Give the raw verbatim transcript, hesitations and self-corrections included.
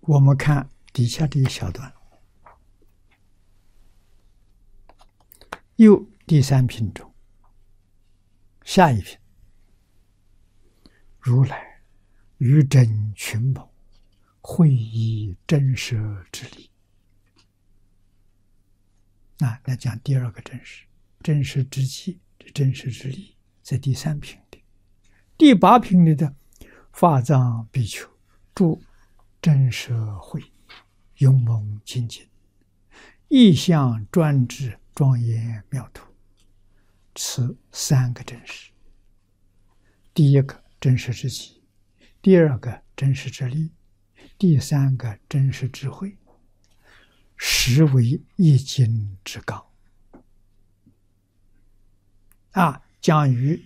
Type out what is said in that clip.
我们看底下的一小段，又第三品中，下一品，如来于真群宝，会以真实之理。啊，来讲第二个真实，真实之机，这真实之理，在第三品里。第八品里的法藏比丘住真实会，勇猛精进，意象专制，庄严妙土。此三个真实：第一个真实之机，第二个真实之理，第三个真实智慧，实为一经之纲。啊，讲于